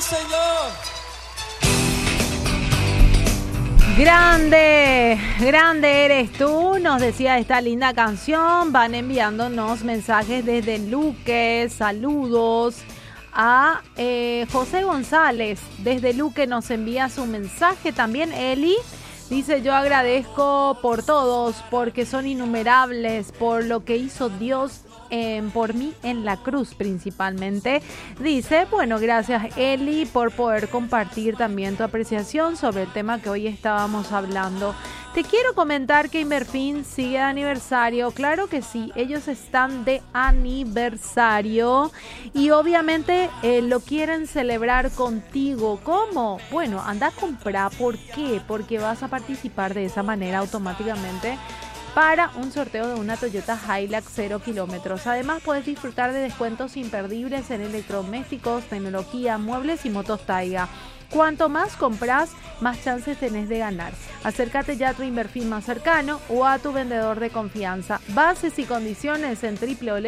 Señor. Grande, grande eres tú, nos decía esta linda canción. Van enviándonos mensajes desde Luque. Saludos a José González desde Luque, nos envía su mensaje. También Eli dice: yo agradezco por todos, porque son innumerables, por lo que hizo Dios por mí en la cruz principalmente. Dice, bueno, gracias Eli por poder compartir también tu apreciación sobre el tema que hoy estábamos hablando. Te quiero comentar que Inverfin sigue de aniversario. Claro que sí, ellos están de aniversario y obviamente lo quieren celebrar contigo. ¿Cómo? Bueno, anda a comprar. ¿Por qué? Porque vas a participar de esa manera automáticamente para un sorteo de una Toyota Hilux 0 kilómetros. Además, puedes disfrutar de descuentos imperdibles en electrodomésticos, tecnología, muebles y motos Taiga. Cuanto más compras, más chances tenés de ganar. Acércate ya a tu Inverfin más cercano o a tu vendedor de confianza. Bases y condiciones en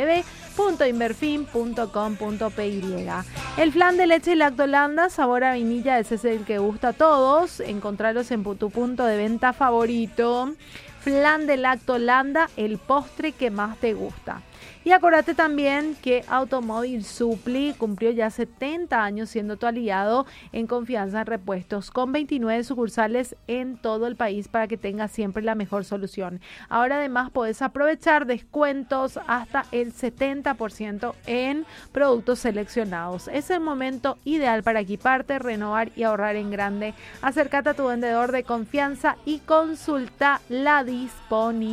www.inverfin.com.py. El flan de leche Lactolanda, sabor a vainilla, ese es el que gusta a todos. Encontralos en tu punto de venta favorito. Flan de Lactolanda, el postre que más te gusta. Y acuérdate también que Automóvil Supli cumplió ya 70 años siendo tu aliado en confianza en repuestos, con 29 sucursales en todo el país para que tengas siempre la mejor solución. Ahora además puedes aprovechar descuentos hasta el 70% en productos seleccionados. Es el momento ideal para equiparte, renovar y ahorrar en grande. Acércate a tu vendedor de confianza y consulta la disponibilidad.